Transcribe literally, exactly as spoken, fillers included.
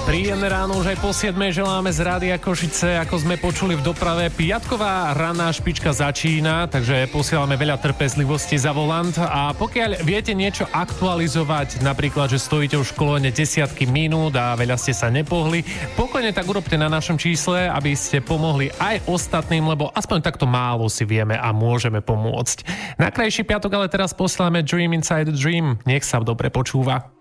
Príjemné ráno už aj po siedmej želáme z Rádia Košice, ako sme počuli v doprave. Piatková raná špička začína, takže posielame veľa trpezlivosti za volant a pokiaľ viete niečo aktualizovať, napríklad, že stojíte už v kolóne desiatky minút a veľa ste sa nepohli, pokojne tak urobte na našom čísle, aby ste pomohli aj ostatným, lebo aspoň takto málo si vieme a môžeme pomôcť. Na krajší piatok ale teraz posielame Dream Inside a Dream. Nech sa dobre počúva.